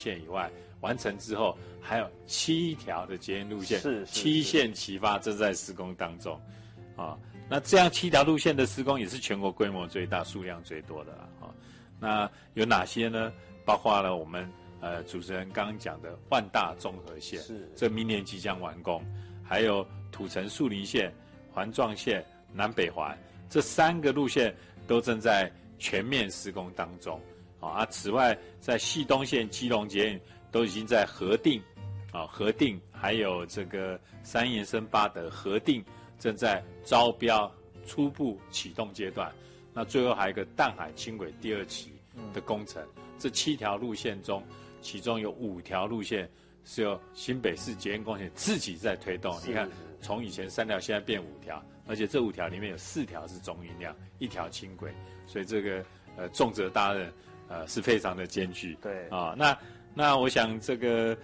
线以外，完成之后还有7条的捷运路线，7线齐发，正在施工当中，啊，那这样7条路线的施工也是全国规模最大、数量最多的啦，啊，那有哪些呢？包括了我们主持人刚刚讲的万大综合线，这明年即将完工，还有土城树林线、环状线、南北环这3个路线都正在全面施工当中。啊，此外，在汐东线、基隆捷运都已经在核定，还有这个三延伸八德核定正在招标初步启动阶段。那最后还有一个淡海轻轨第2期的工程，这7条路线中，其中有5条路线是由新北市捷运工程自己在推动。你看，从以前3条，现在变5条，而且这5条里面有4条是中运量，1条轻轨，所以这个重责大任。是非常的艰巨， 对啊，那我想这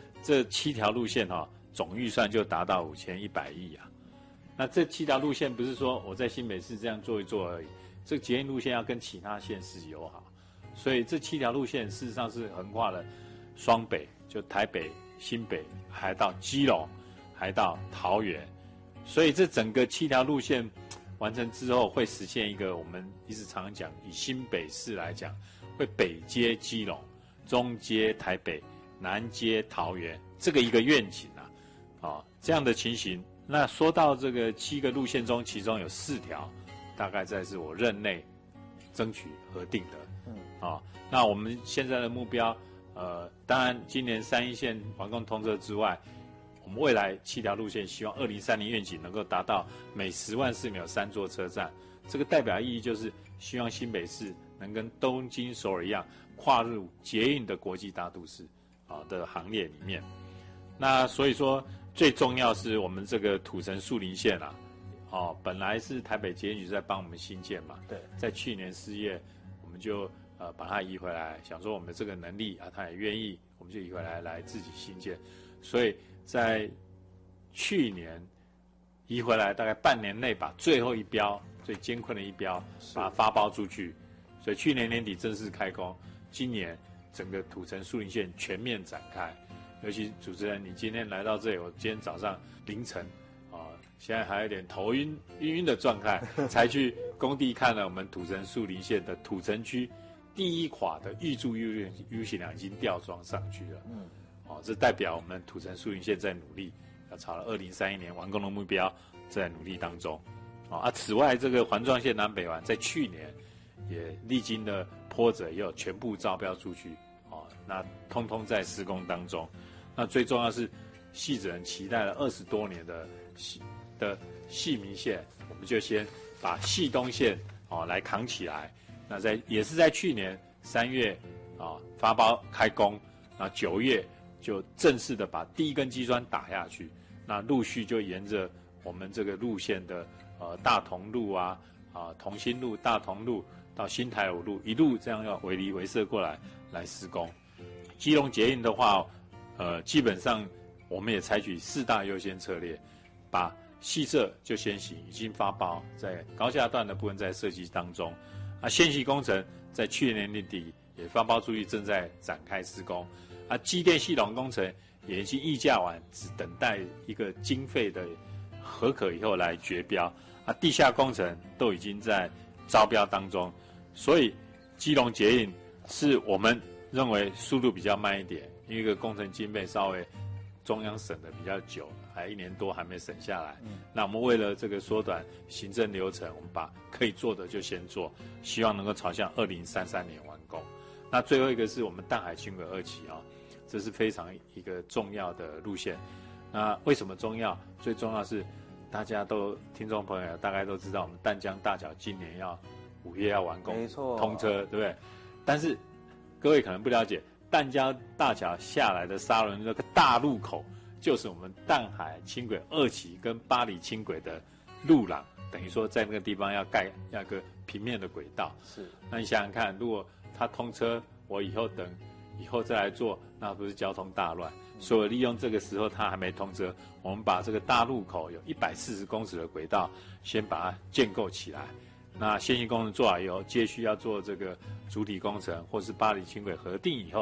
7条路线总预算就达到5100亿啊。那这7条路线不是说我在新北市这样做一做而已，这个捷运路线要跟其他县市友好，所以这7条路线事实上是横跨了双北，就台北、新北，还到基隆，还到桃园，所以这整个7条路线完成之后，会实现一个我们一直常讲，以新北市来讲。会北接基隆，中接台北，南接桃园，这个一个愿景啊，这样的情形。那说到这个7个路线中，其中有4条，大概在是我任内争取核定的，那我们现在的目标，当然今年3一线完工通车之外，我们未来7条路线希望2030愿景能够达到每10万市民有3座车站，这个代表意义就是希望新北市能跟东京、首尔一样，跨入捷运的国际大都市的行列里面。那所以说，最重要是我们这个土城树林线本来是台北捷运局在帮我们新建嘛， 对， 在去年4月，我们就把它移回来，想说我们这个能力他也愿意，我们就移回来自己新建。所以在去年移回来，大概半年内把最后一标、最艰困的一标把它发包出去。所以去年年底正式开工，今年整个土城树林线全面展开。尤其主持人，你今天来到这里，我今天早上凌晨现在还有点头晕的状态，才去工地看了我们土城树林线的土城区第1垮的预铸 U 型梁已经吊装上去了。这代表我们土城树林线在努力，要朝了2031年完工的目标在努力当中。此外这个环状线南北环在去年也历经了波折，也有全部招标出去，那通通在施工当中。那最重要是，汐止人期待了20多年的汐民线，我们就先把汐东线来扛起来。那也是在去年3月发包开工，那9月就正式的把第1根基砖打下去。那陆续就沿着我们这个路线的大同路同心路、大同路到新台5路，一路这样要围篱围射过来施工。基隆捷运的话，基本上我们也采取4大优先策略，把细设就先行，已经发包，在高架段的部分在设计当中。先行工程在去年年底也发包出去，正在展开施工。机电系统工程也已经议价完，只等待一个经费的核可以后来决标。地下工程都已经在招标当中，所以基隆捷运是我们认为速度比较慢一点，因为一个工程经费稍微中央省的比较久，还1年多还没省下来。那我们为了这个缩短行政流程，我们把可以做的就先做，希望能够朝向2033年完工。那最后一个是我们淡海轻轨2期这是非常一个重要的路线。那为什么重要？最重要是大家听众朋友大概都知道，我们淡江大桥今年5月要完工， 没错， 通车，对不对？但是各位可能不了解，淡江大桥下来的沙仑那个大路口，就是我们淡海轻轨2期跟巴黎轻轨的路廊，等于说在那个地方要盖一个平面的轨道。 是， 那你想想看，如果它通车，我以后再来做，那不是交通大乱？所以利用这个时候它还没通车，我们把这个大路口有140公尺的轨道先把它建构起来。那先行工程做好以后，接续要做这个主体工程或是巴黎轻轨核定以后，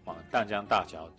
往淡江大桥